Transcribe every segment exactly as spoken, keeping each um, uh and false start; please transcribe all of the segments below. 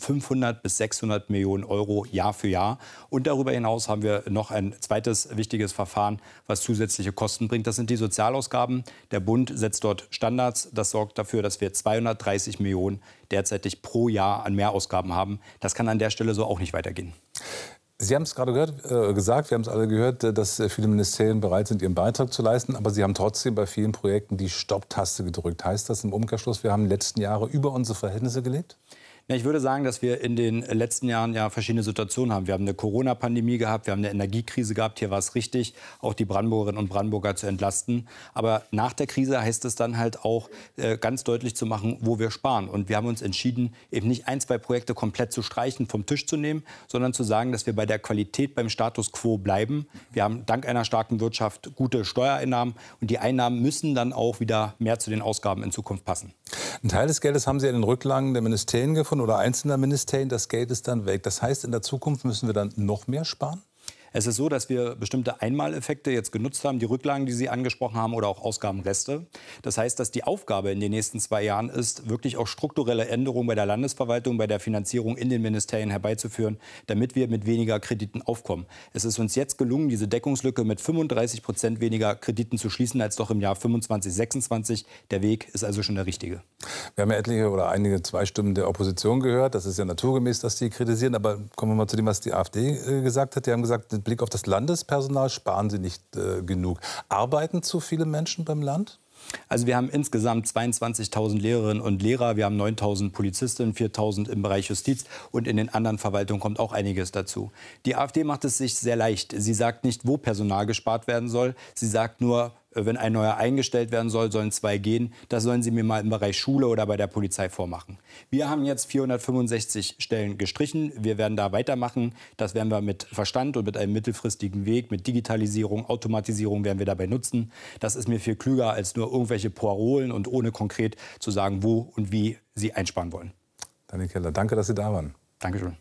fünfhundert bis sechshundert Millionen Euro Jahr für Jahr. Und darüber hinaus haben wir noch ein zweites wichtiges Verfahren, was zusätzliche Kosten bringt. Das sind die Sozialausgaben. Der Bund setzt dort Standards. Das sorgt dafür, dass wir zweihundertdreißig Millionen derzeitig pro Jahr an Mehrausgaben haben. Das kann an der Stelle so auch nicht weitergehen. Sie haben es gerade gehört, äh, gesagt, wir haben es alle gehört, dass viele Ministerien bereit sind, ihren Beitrag zu leisten. Aber Sie haben trotzdem bei vielen Projekten die Stopptaste gedrückt. Heißt das im Umkehrschluss, wir haben in den letzten Jahren über unsere Verhältnisse gelebt? Ja, ich würde sagen, dass wir in den letzten Jahren ja verschiedene Situationen haben. Wir haben eine Corona-Pandemie gehabt, wir haben eine Energiekrise gehabt. Hier war es richtig, auch die Brandenburgerinnen und Brandenburger zu entlasten. Aber nach der Krise heißt es dann halt auch, äh, ganz deutlich zu machen, wo wir sparen. Und wir haben uns entschieden, eben nicht ein, zwei Projekte komplett zu streichen, vom Tisch zu nehmen, sondern zu sagen, dass wir bei der Qualität beim Status quo bleiben. Wir haben dank einer starken Wirtschaft gute Steuereinnahmen. Und die Einnahmen müssen dann auch wieder mehr zu den Ausgaben in Zukunft passen. Ein Teil des Geldes haben Sie in den Rücklagen der Ministerien gefunden oder einzelner Ministerien. Das Geld ist dann weg. Das heißt, in der Zukunft müssen wir dann noch mehr sparen? Es ist so, dass wir bestimmte Einmaleffekte jetzt genutzt haben, die Rücklagen, die Sie angesprochen haben, oder auch Ausgabenreste. Das heißt, dass die Aufgabe in den nächsten zwei Jahren ist, wirklich auch strukturelle Änderungen bei der Landesverwaltung, bei der Finanzierung in den Ministerien herbeizuführen, damit wir mit weniger Krediten aufkommen. Es ist uns jetzt gelungen, diese Deckungslücke mit fünfunddreißig Prozent weniger Krediten zu schließen als doch im Jahr fünfundzwanzig, sechsundzwanzig. Der Weg ist also schon der richtige. Wir haben ja etliche oder einige zwei Stimmen der Opposition gehört. Das ist ja naturgemäß, dass die kritisieren. Aber kommen wir mal zu dem, was die AfD äh, gesagt hat. Die haben gesagt, mit Blick auf das Landespersonal sparen Sie nicht äh, genug. Arbeiten zu viele Menschen beim Land? Also wir haben insgesamt zweiundzwanzigtausend Lehrerinnen und Lehrer, wir haben neuntausend Polizistinnen, viertausend im Bereich Justiz und in den anderen Verwaltungen kommt auch einiges dazu. Die AfD macht es sich sehr leicht. Sie sagt nicht, wo Personal gespart werden soll. Sie sagt nur, wenn ein neuer eingestellt werden soll, sollen zwei gehen. Das sollen Sie mir mal im Bereich Schule oder bei der Polizei vormachen. Wir haben jetzt vierhundertfünfundsechzig Stellen gestrichen. Wir werden da weitermachen. Das werden wir mit Verstand und mit einem mittelfristigen Weg, mit Digitalisierung, Automatisierung werden wir dabei nutzen. Das ist mir viel klüger, als nur irgendwelche Parolen und ohne konkret zu sagen, wo und wie Sie einsparen wollen. Daniel Keller, danke, dass Sie da waren. Dankeschön.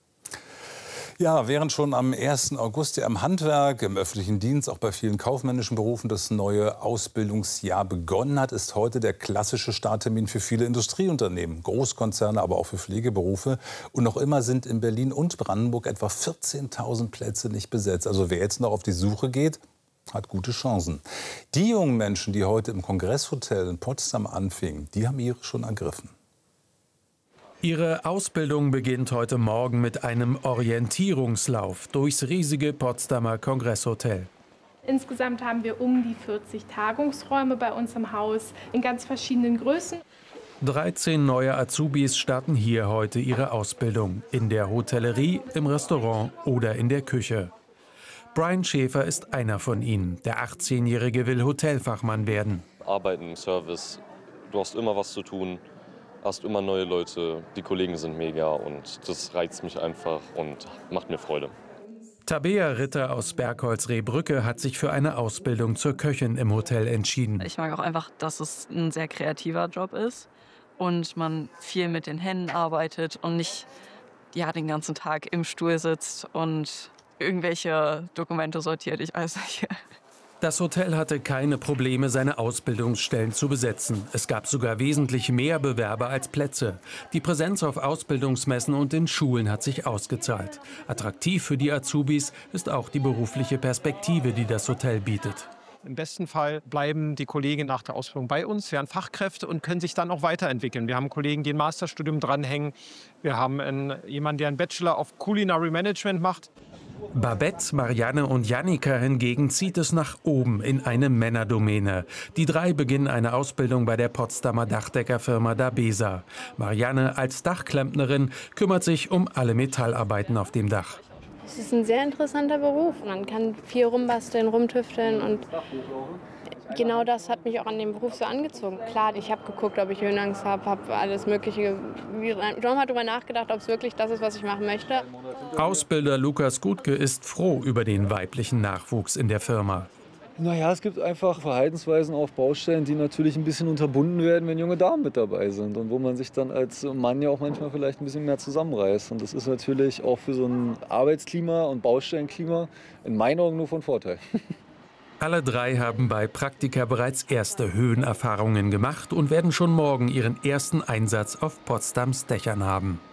Ja, während schon am ersten August ja im Handwerk, im öffentlichen Dienst, auch bei vielen kaufmännischen Berufen das neue Ausbildungsjahr begonnen hat, ist heute der klassische Starttermin für viele Industrieunternehmen, Großkonzerne, aber auch für Pflegeberufe. Und noch immer sind in Berlin und Brandenburg etwa vierzehntausend Plätze nicht besetzt. Also wer jetzt noch auf die Suche geht, hat gute Chancen. Die jungen Menschen, die heute im Kongresshotel in Potsdam anfingen, die haben ihre schon ergriffen. Ihre Ausbildung beginnt heute Morgen mit einem Orientierungslauf durchs riesige Potsdamer Kongresshotel. Insgesamt haben wir um die vierzig Tagungsräume bei uns im Haus in ganz verschiedenen Größen. dreizehn neue Azubis starten hier heute ihre Ausbildung. In der Hotellerie, im Restaurant oder in der Küche. Brian Schäfer ist einer von ihnen. Der achtzehnjährige will Hotelfachmann werden. Arbeiten im Service, du hast immer was zu tun. Hast immer neue Leute, die Kollegen sind mega und das reizt mich einfach und macht mir Freude. Tabea Ritter aus Bergholz-Rehbrücke hat sich für eine Ausbildung zur Köchin im Hotel entschieden. Ich mag auch einfach, dass es ein sehr kreativer Job ist und man viel mit den Händen arbeitet und nicht ja, den ganzen Tag im Stuhl sitzt und irgendwelche Dokumente sortiert. Ich weiß nicht. Das Hotel hatte keine Probleme, seine Ausbildungsstellen zu besetzen. Es gab sogar wesentlich mehr Bewerber als Plätze. Die Präsenz auf Ausbildungsmessen und in Schulen hat sich ausgezahlt. Attraktiv für die Azubis ist auch die berufliche Perspektive, die das Hotel bietet. Im besten Fall bleiben die Kollegen nach der Ausbildung bei uns, werden Fachkräfte und können sich dann auch weiterentwickeln. Wir haben Kollegen, die ein Masterstudium dranhängen. Wir haben einen, jemanden, der einen Bachelor of Culinary Management macht. Babette, Marianne und Jannika hingegen zieht es nach oben in eine Männerdomäne. Die drei beginnen eine Ausbildung bei der Potsdamer Dachdeckerfirma Dabesa. Marianne als Dachklempnerin kümmert sich um alle Metallarbeiten auf dem Dach. Es ist ein sehr interessanter Beruf. Man kann viel rumbasteln, rumtüfteln und genau das hat mich auch an dem Beruf so angezogen. Klar, ich habe geguckt, ob ich Höhenangst habe, habe alles Mögliche. John hat darüber nachgedacht, ob es wirklich das ist, was ich machen möchte. Ausbilder Lukas Gutke ist froh über den weiblichen Nachwuchs in der Firma. Naja, es gibt einfach Verhaltensweisen auf Baustellen, die natürlich ein bisschen unterbunden werden, wenn junge Damen mit dabei sind. Und wo man sich dann als Mann ja auch manchmal vielleicht ein bisschen mehr zusammenreißt. Und das ist natürlich auch für so ein Arbeitsklima und Baustellenklima in meinen Augen nur von Vorteil. Alle drei haben bei Praktika bereits erste Höhenerfahrungen gemacht und werden schon morgen ihren ersten Einsatz auf Potsdams Dächern haben.